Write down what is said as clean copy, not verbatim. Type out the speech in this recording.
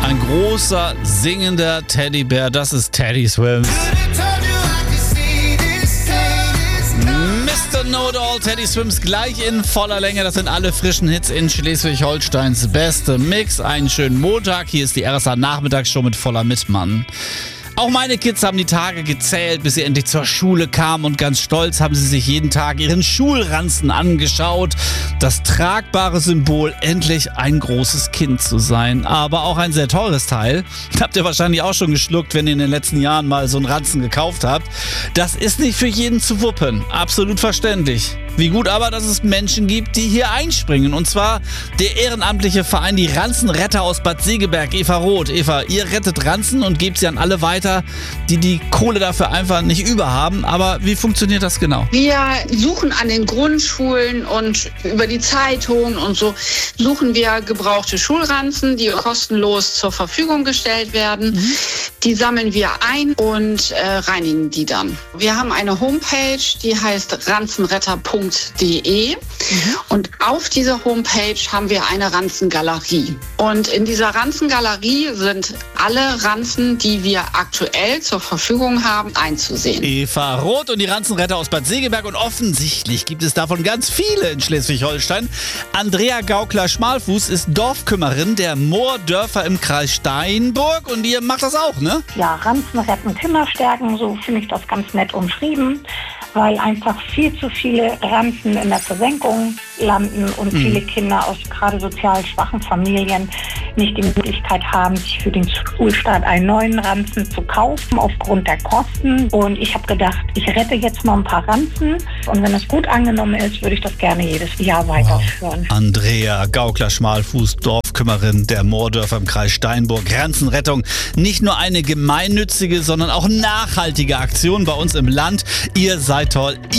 Ein großer, singender Teddybär, das ist Teddy Swims. Mr. Know-it-all, Teddy Swims gleich in voller Länge. Das sind alle frischen Hits in Schleswig-Holsteins beste Mix. Einen schönen Montag. Hier ist die RSA Nachmittagsshow mit Voller Mitmann. Auch meine Kids haben die Tage gezählt, bis sie endlich zur Schule kamen, und ganz stolz haben sie sich jeden Tag ihren Schulranzen angeschaut. Das tragbare Symbol, endlich ein großes Kind zu sein. Aber auch ein sehr teures Teil. Habt ihr wahrscheinlich auch schon geschluckt, wenn ihr in den letzten Jahren mal so einen Ranzen gekauft habt. Das ist nicht für jeden zu wuppen. Absolut verständlich. Wie gut aber, dass es Menschen gibt, die hier einspringen. Und zwar der ehrenamtliche Verein Die Ranzenretter aus Bad Segeberg. Eva Roth. Eva, ihr rettet Ranzen und gebt sie an alle weiter, die die Kohle dafür einfach nicht über haben. Aber wie funktioniert das genau? Wir suchen an den Grundschulen und über die Zeitungen und so suchen wir gebrauchte Schulranzen, die kostenlos zur Verfügung gestellt werden. Die sammeln wir ein und reinigen die dann. Wir haben eine Homepage, die heißt ranzenretter.de und auf dieser Homepage haben wir eine Ranzengalerie. Und in dieser Ranzengalerie sind alle Ranzen, die wir aktuell zur Verfügung haben, einzusehen. Eva Roth und die Ranzenretter aus Bad Segeberg, und offensichtlich gibt es davon ganz viele in Schleswig-Holstein. Andrea Gaukler-Schmalfuß ist Dorfkümmerin der Moordörfer im Kreis Steinburg, und ihr macht das auch, ne? Ja, Ranzen retten, Kinder stärken, so finde ich das ganz nett umschrieben, weil einfach viel zu viele Ranzen in der Versenkung landen und viele Kinder aus gerade sozial schwachen Familien nicht die Möglichkeit haben, sich für den Schulstart einen neuen Ranzen zu kaufen aufgrund der Kosten. Und ich habe gedacht, ich rette jetzt mal ein paar Ranzen, und wenn es gut angenommen ist, würde ich das gerne jedes Jahr weiterführen. Andrea Gaukler-Schmalfuß, Dorfkümmerin der Moordörfer im Kreis Steinburg. Ranzenrettung, nicht nur eine gemeinnützige, sondern auch nachhaltige Aktion bei uns im Land. Ihr seid toll.